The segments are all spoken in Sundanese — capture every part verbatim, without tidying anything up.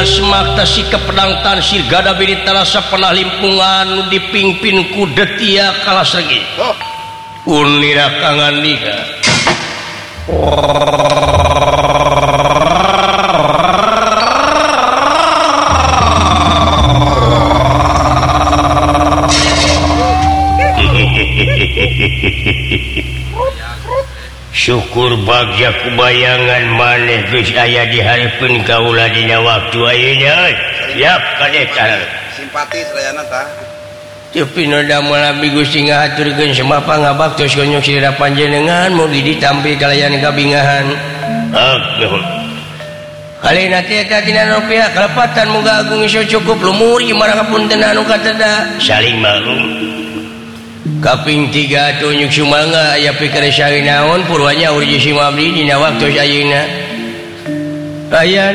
asmaktasi ke pedangtan sirgada birita rasa pernah limpungan dipingpin ku Detia Kalasregi unira kangan liga syukur bagja kubayangan maneh geus aya di hareupeun kaula dina waktu ayeuna siap kadeta simpati sarayana tah tapi noda malabi Gusti ngahaturkeun semapa ngabaktos konyong sira panjenengan mugi ditampi kalayan kabingahan aduh kalina teh eta tina rupiah kalepatan muga agung iso cukup lumur imara kapunten anu kateda saling maklum kaping tiga tunjuk sumangga aya pikir sari naon purwanya urji si mabdi dina waktu ayeuna aya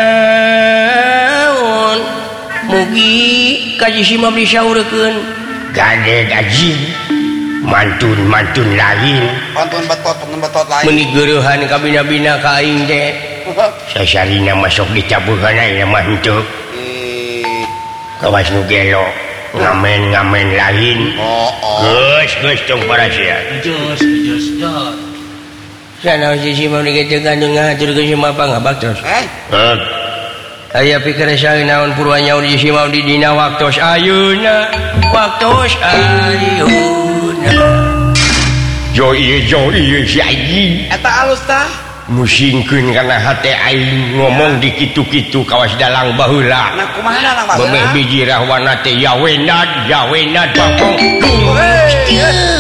naon mugi kaji si mabdi saureukeun gade gaji mantun-mantun lain pantun betot pantun betot lain meuni geurehan ka bina-bina ka aing teh sasarina masuk dicabuhan ayeuna mah henteu kawas nu gelo ngamen-ngamen lain oh oh geus geus tong parasia geus geus geus sana si mabdi ge gandeng ngahaturkeun semapa ngabaktos eh aya pikir sari naon purwanya urji si mabdi dina waktos ayeuna waktos ayeuna jo ieu jo ieu si aing eta alus tah musingkeun kana hate aing ngomong di kitu-kitu kawas dalang baheula nah kumaha dalang baheula bemeh biji rahwana teh yawenad yawenad bangkong